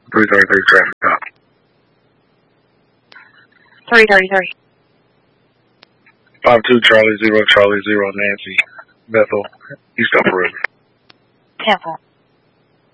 333 traffic stop. 333. 52 Charlie 0 Charlie 0 Nancy Bethel East Upper River. Temple.